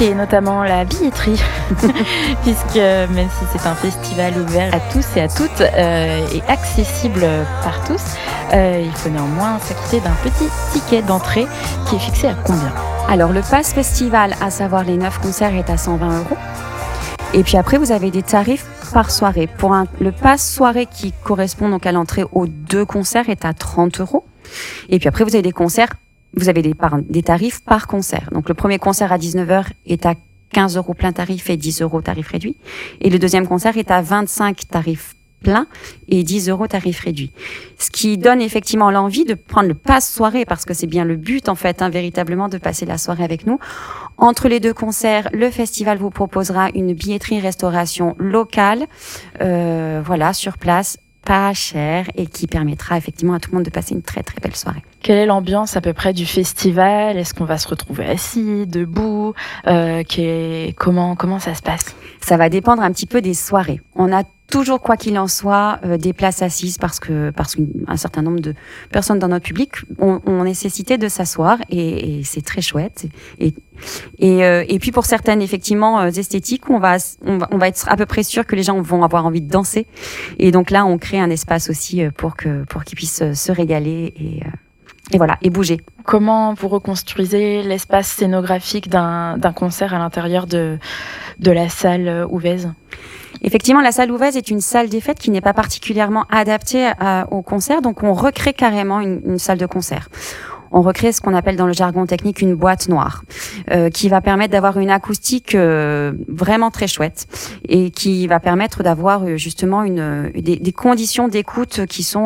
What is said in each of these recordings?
Et notamment la billetterie, puisque même si c'est un festival ouvert à tous et à toutes et accessible par tous, il faut néanmoins s'acquitter d'un petit ticket d'entrée qui est fixé à combien ? Alors le pass festival, à savoir les 9 concerts, est à 120 €. Et puis après, vous avez des tarifs par soirée. Le pass soirée qui correspond donc à l'entrée aux 2 concerts est à 30 €. Et puis après, vous avez des tarifs par concert. Donc le premier concert à 19h est à 15 € plein tarif et 10 € tarif réduit. Et le deuxième concert est à 25 tarif plein et 10 € tarif réduit. Ce qui donne effectivement l'envie de prendre le pass soirée, parce que c'est bien le but en fait, véritablement, de passer la soirée avec nous. Entre les 2 concerts, le festival vous proposera une billetterie-restauration locale, sur place, pas cher, et qui permettra effectivement à tout le monde de passer une très très belle soirée. Quelle est l'ambiance à peu près du festival ? Est-ce qu'on va se retrouver assis, debout ? Comment ça se passe ? Ça va dépendre un petit peu des soirées. On a toujours, quoi qu'il en soit, des places assises parce qu'un certain nombre de personnes dans notre public ont nécessité de s'asseoir, et c'est très chouette. Et puis pour certaines effectivement esthétiques, on va être à peu près sûr que les gens vont avoir envie de danser. Et donc là, on crée un espace aussi pour qu'ils puissent se régaler et bouger. Comment vous reconstruisez l'espace scénographique d'un concert à l'intérieur de la salle Ouvèze ? Effectivement, la salle Ouvèze est une salle des fêtes qui n'est pas particulièrement adaptée au concert, donc on recrée carrément une salle de concert. On recrée ce qu'on appelle dans le jargon technique une boîte noire, qui va permettre d'avoir une acoustique vraiment très chouette, et qui va permettre d'avoir justement des conditions d'écoute qui sont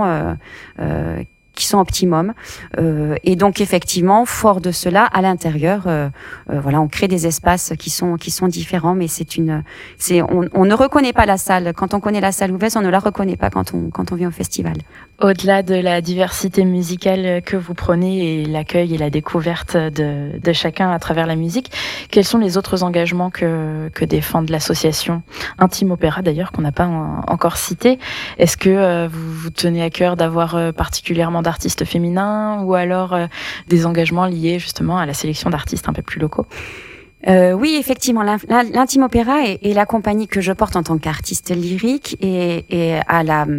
optimum. Et donc effectivement, fort de cela, à l'intérieur, on crée des espaces qui sont différents, mais on ne reconnaît pas la salle. Quand on connaît la salle Ouvèze, on ne la reconnaît pas quand on vient au festival. Au-delà de la diversité musicale que vous prenez et l'accueil et la découverte de chacun à travers la musique, quels sont les autres engagements que défend l'association Intime Opéra, d'ailleurs, qu'on n'a pas encore cité ? Est-ce que vous tenez à cœur d'avoir particulièrement d'artistes féminins, ou alors des engagements liés justement à la sélection d'artistes un peu plus locaux ? Oui, effectivement, l'Intime Opéra est la compagnie que je porte en tant qu'artiste lyrique, et à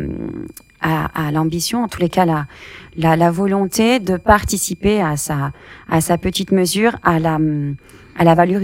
l'ambition, en tous les cas la volonté de participer à sa petite mesure à la valorisation